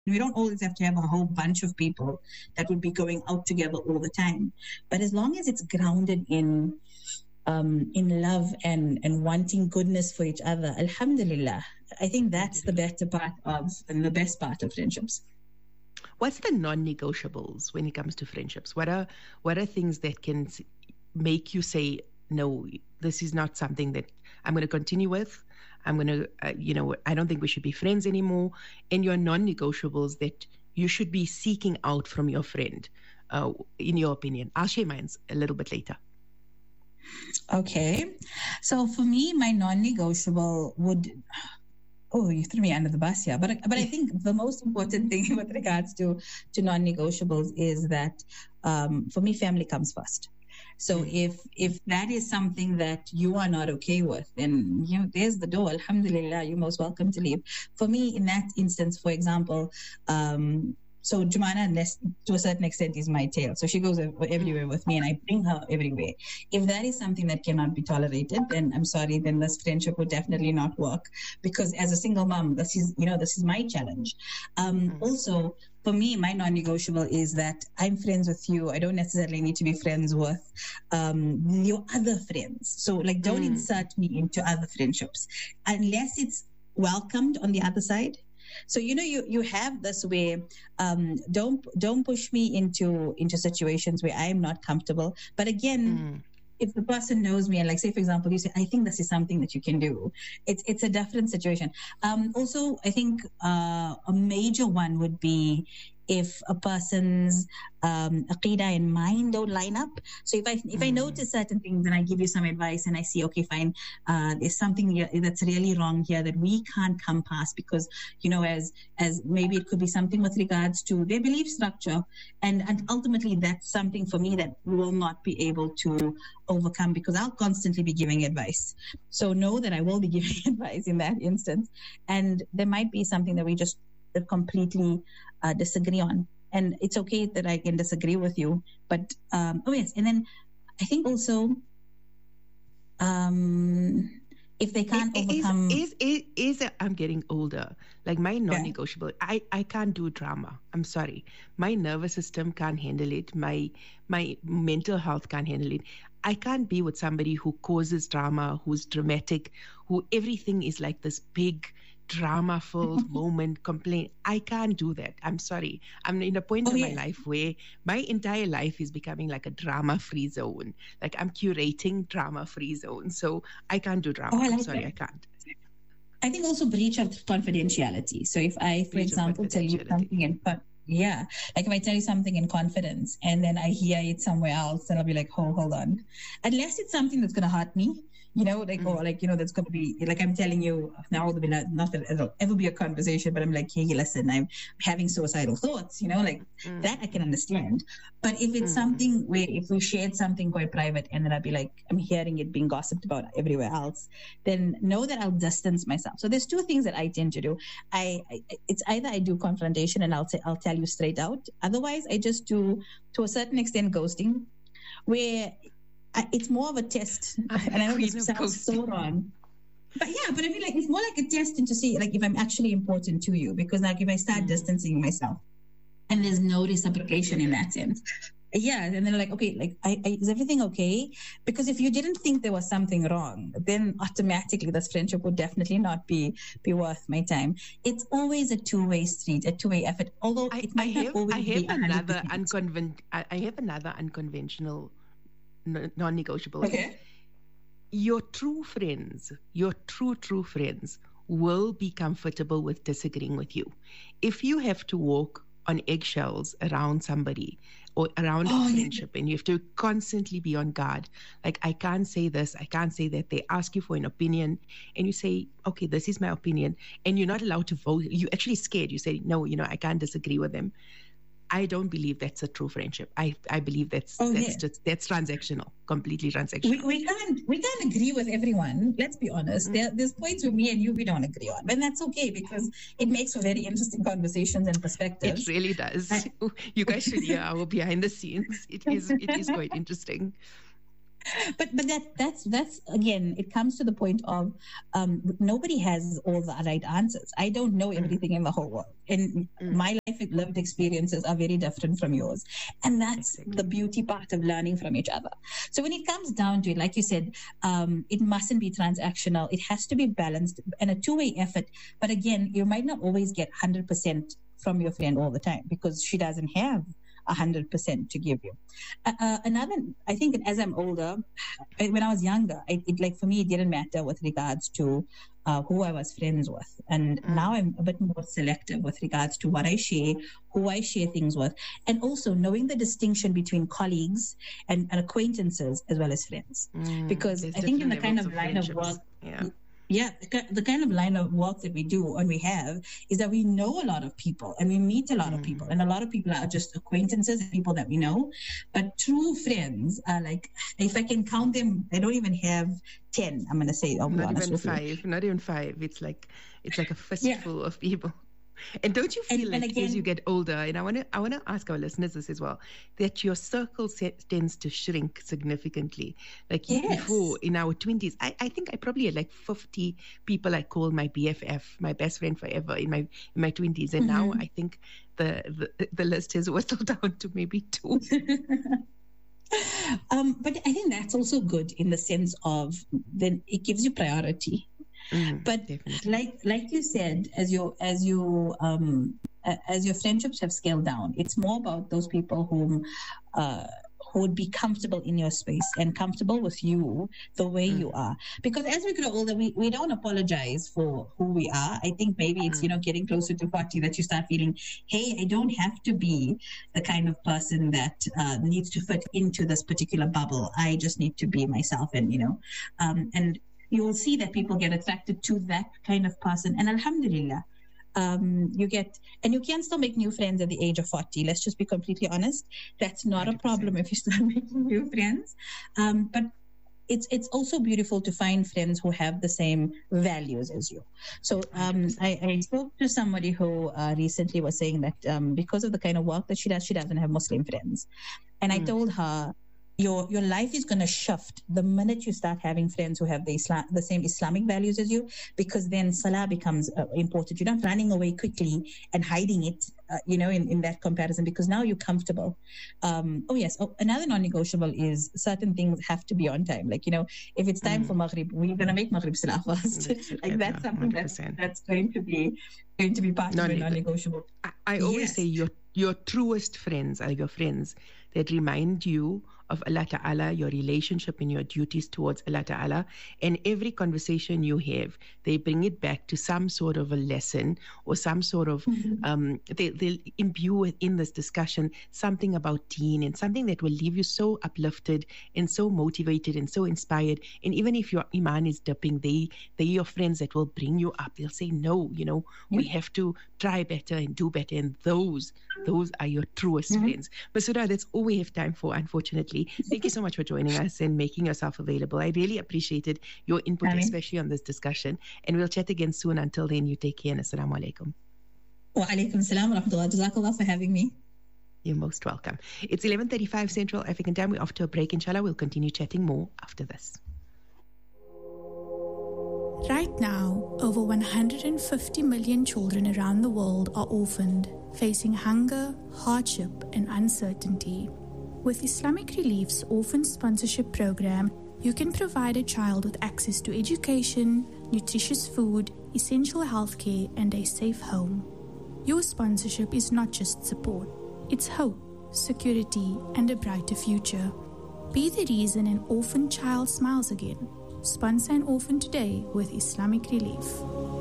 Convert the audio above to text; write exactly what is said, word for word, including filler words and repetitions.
We don't always have to have a whole bunch of people that would be going out together all the time. But as long as it's grounded in um, in love and, and wanting goodness for each other, alhamdulillah, I think that's the better part of and the best part of friendships. What's the non-negotiables when it comes to friendships? What are what are things that can make you say, no, this is not something that I'm going to continue with? I'm going to, uh, you know, I don't think we should be friends anymore. And your non-negotiables that you should be seeking out from your friend, uh, in your opinion. I'll share mine a little bit later. Okay. So for me, my non-negotiable would... Oh, you threw me under the bus here. But but I think the most important thing with regards to, to non-negotiables is that, um, for me, family comes first. So if if that is something that you are not okay with, then, you know, there's the door. Alhamdulillah, you're most welcome to leave. For me, in that instance, for example, um, so Jumana, to a certain extent, is my tail. So she goes everywhere with me and I bring her everywhere. If that is something that cannot be tolerated, then I'm sorry, then this friendship would definitely not work. Because as a single mom, this is, you know, this is my challenge. Um, mm-hmm. Also, for me, my non-negotiable is that I'm friends with you. I don't necessarily need to be friends with um, your other friends. So, like, don't mm. insert me into other friendships unless it's welcomed on the other side. So, you know, you, you have this way, um, don't don't push me into into situations where I'm not comfortable. But again, mm. if the person knows me and, like, say, for example, you say, I think this is something that you can do, it's it's a different situation. Um, also, I think uh, a major one would be if a person's um, aqidah and mind don't line up. So if I if mm. I notice certain things and I give you some advice and I see, okay, fine, uh, there's something here that's really wrong here that we can't come past because, you know, as as maybe it could be something with regards to their belief structure, and, and ultimately that's something for me that we will not be able to overcome because I'll constantly be giving advice. So know that I will be giving advice in that instance, and there might be something that we just completely uh, disagree on, and it's okay that I can disagree with you. But um, oh yes, and then I think also um, if they can't is, overcome, is is, is is I'm getting older. Like my non-negotiable, yeah. I I can't do drama. I'm sorry, my nervous system can't handle it. My my mental health can't handle it. I can't be with somebody who causes drama, who's dramatic, who everything is like this big drama-filled moment, complaint. I can't do that. I'm sorry. I'm in a point oh, in yeah. my life where my entire life is becoming like a drama-free zone. Like I'm curating drama-free zone. So I can't do drama. Oh, like I'm sorry, that. I can't. I think also breach of confidentiality. So if I, for breach example, tell you something in yeah, like if I tell you something in confidence and then I hear it somewhere else, then I'll be like, oh, hold on. Unless it's something that's going to hurt me, you know, like, mm. or like, you know, that's going to be, like I'm telling you, now will be not, not that it'll ever be a conversation, but I'm like, hey, listen, I'm having suicidal thoughts, you know, like mm. that I can understand. But if it's mm. something where, if we shared something quite private and then I'll be like, I'm hearing it being gossiped about everywhere else, then know that I'll distance myself. So there's two things that I tend to do. I, I it's either I do confrontation and I'll say, I'll tell you straight out. Otherwise, I just do, to a certain extent, ghosting, where I, it's more of a test. I'm and I know this sounds so wrong. But yeah, but I mean, like, it's more like a test to see, like, if I'm actually important to you. Because, like, if I start mm. distancing myself and there's no reciprocation in that sense, yeah, and then like, okay, like, I, I, is everything okay? Because if you didn't think there was something wrong, then automatically this friendship would definitely not be be worth my time. It's always a two-way street, a two-way effort. Although I, it might I not have, always I have be another unconven- I, I have another unconventional non-negotiable. Okay. Your true friends, your true, true friends will be comfortable with disagreeing with you. If you have to walk on eggshells around somebody or around oh, a friendship yeah. and you have to constantly be on guard, like, I can't say this, I can't say that, they ask you for an opinion and you say, okay, this is my opinion, and you're not allowed to vote, you're actually scared, you say, no, you know, I can't disagree with them. I don't believe that's a true friendship. I, I believe that's oh, that's yeah. just that's transactional, completely transactional. We, we can't we can't agree with everyone. Let's be honest. Mm-hmm. There, there's points with me and you we don't agree on, and that's okay because it makes for very interesting conversations and perspectives. It really does. I, you guys should hear our behind the scenes. It is it is quite interesting. but but that that's that's again, it comes to the point of um, nobody has all the right answers. I don't know everything mm. in the whole world, and mm. my life lived experiences are very different from yours, and that's exactly. the beauty part of learning from each other. So when it comes down to it, like you said, um, it mustn't be transactional. It has to be balanced and a two-way effort. But again, you might not always get one hundred percent from your friend all the time because she doesn't have one hundred percent to give you. Uh, uh, another, I think as I'm older, when I was younger, it, it like for me, it didn't matter with regards to uh, who I was friends with. And mm. now I'm a bit more selective with regards to what I share, who I share things with, and also knowing the distinction between colleagues and, and acquaintances as well as friends. Mm, because I think in the kind of, of line of work, yeah. Yeah, the kind of line of work that we do and we have is that we know a lot of people and we meet a lot mm. of people. And a lot of people are just acquaintances and people that we know. But true friends are like, if I can count them, I don't even have ten, I'm going to say. I'll be not honest even with five, you. Not even five. It's like, it's like a fistful yeah. of people. And don't you feel and, like and again, as you get older, and I want to I want to ask our listeners this as well, that your circle se- tends to shrink significantly. Like yes. before, in our twenties, I, I think I probably had like fifty people I call my B F F, my best friend forever in my in my twenties. And mm-hmm. now I think the, the, the list has whittled down to maybe two. um, but I think that's also good in the sense of then it gives you priority. Mm, but definitely. like like you said, as your as you um as your friendships have scaled down, it's more about those people whom uh who would be comfortable in your space and comfortable with you the way mm. you are. Because as we grow older, we, we don't apologize for who we are. I think maybe it's, mm. you know, getting closer to forty that you start feeling, hey, I don't have to be the kind of person that uh, needs to fit into this particular bubble. I just need to be myself and, you know, um, and you will see that people get attracted to that kind of person. And alhamdulillah, um, you get, and you can still make new friends at the age of forty. Let's just be completely honest. That's not one hundred percent a problem if you start making new friends. Um, but it's it's also beautiful to find friends who have the same values as you. So um, I, I spoke to somebody who uh, recently was saying that um, because of the kind of work that she does, she doesn't have Muslim friends. And mm. I told her, Your your life is going to shift the minute you start having friends who have the Islam, the same Islamic values as you, because then salah becomes uh, important. You're not running away quickly and hiding it, uh, you know, in, in that comparison, because now you're comfortable. Um, oh, yes. Oh, another non-negotiable is certain things have to be on time. Like, you know, if it's time mm. for Maghrib, we're going to make Maghrib salah first. Like that's something that's, that's going to be going to be part non- of a non-negotiable. I, I always yes. say your your truest friends are your friends that remind you of Allah Ta'ala, your relationship and your duties towards Allah Ta'ala. And every conversation you have, they bring it back to some sort of a lesson or some sort of, mm-hmm. um, they, they'll imbue within this discussion something about deen and something that will leave you so uplifted and so motivated and so inspired. And even if your iman is dipping, they, they're your friends that will bring you up. They'll say, no, you know, mm-hmm. we have to try better and do better. And those, those are your truest mm-hmm. friends. Masuda, that's all we have time for, unfortunately. Thank you so much for joining us and making yourself available. I really appreciated your input, Ameen. Especially on this discussion. And we'll chat again soon. Until then, you take care and assalamu alaikum. Wa alaikum salam wa rahmatullah. Jazakallah for having me. You're most welcome. It's eleven thirty-five Central African Time. We're off to a break. Inshallah, we'll continue chatting more after this. Right now, over one hundred fifty million children around the world are orphaned, facing hunger, hardship, and uncertainty. With Islamic Relief's Orphan Sponsorship Program, you can provide a child with access to education, nutritious food, essential healthcare, and a safe home. Your sponsorship is not just support, it's hope, security, and a brighter future. Be the reason an orphan child smiles again. Sponsor an orphan today with Islamic Relief.